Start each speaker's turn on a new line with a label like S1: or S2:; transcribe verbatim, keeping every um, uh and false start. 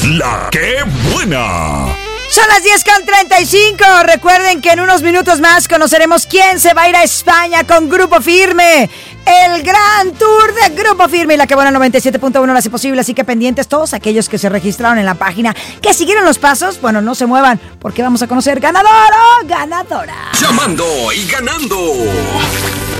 S1: La que buena.
S2: Son las diez con treinta y cinco. Recuerden que en unos minutos más conoceremos quién se va a ir a España con Grupo Firme. El gran tour de Grupo Firme y La que buena noventa y siete punto uno lo hace posible. Así que pendientes todos aquellos que se registraron en la página, que siguieron los pasos. Bueno, no se muevan porque vamos a conocer ganador o ganadora.
S1: Llamando y ganando.